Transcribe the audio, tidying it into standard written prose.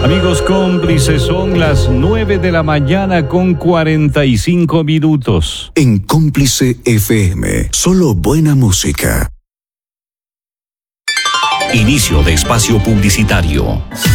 Amigos cómplices, son las 9 de la mañana con 45 minutos. En Cómplice FM, solo buena música. Inicio de espacio publicitario.